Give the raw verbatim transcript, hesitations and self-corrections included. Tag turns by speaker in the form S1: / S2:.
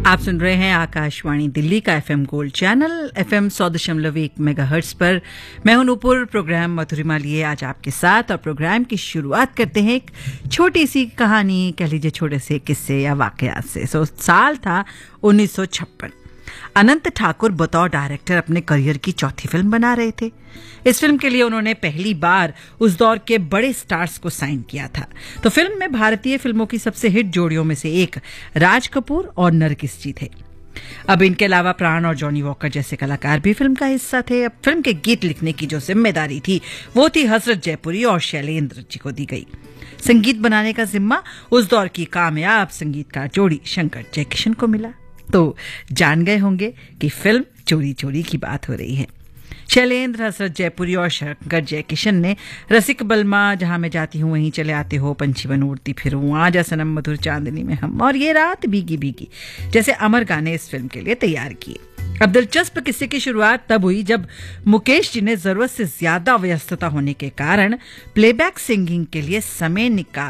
S1: आप सुन रहे हैं आकाशवाणी दिल्ली का एफएम गोल्ड चैनल एफएम सौ दशमलव एक मेगाहर्ट्ज पर। मैं हूं नूपुर। प्रोग्राम मधुरिमा लिए आज आपके साथ और प्रोग्राम की शुरुआत करते हैं एक छोटी सी कहानी, कह लीजिए छोटे से किस्से या वाकयात से। सो साल था उन्नीस सौ छप्पन। अनंत ठाकुर बतौर डायरेक्टर अपने करियर की चौथी फिल्म बना रहे थे। इस फिल्म के लिए उन्होंने पहली बार उस दौर के बड़े स्टार्स को साइन किया था। तो फिल्म में भारतीय फिल्मों की सबसे हिट जोड़ियों में से एक राज कपूर और नरगिस जी थे। अब इनके अलावा प्राण और जॉनी वॉकर जैसे कलाकार भी फिल्म का हिस्सा थे। अब फिल्म के गीत लिखने की जो जिम्मेदारी थी वो थी हजरत जयपुरी और शैलेंद्र जी को दी गई। संगीत बनाने का जिम्मा उस दौर की कामयाब संगीतकार जोड़ी शंकर जयकिशन को मिला। तो जान गए होंगे कि फिल्म चोरी चोरी की बात हो रही है। शैलेंद्र, हसरत जयपुरी और शंकर जयकिशन ने रसिक बलमा, जहां मैं जाती हूं वहीं चले आते हो, पंछी बन उड़ती फिरूं, आजा सनम मधुर चांदनी में हम और ये रात भीगी भीगी जैसे अमर गाने इस फिल्म के लिए तैयार किए। अब दिलचस्प किस्से की शुरुआत तब हुई जब मुकेश जी ने जरूरत से ज्यादा व्यस्तता होने के कारण प्लेबैक सिंगिंग के लिए समय निकाल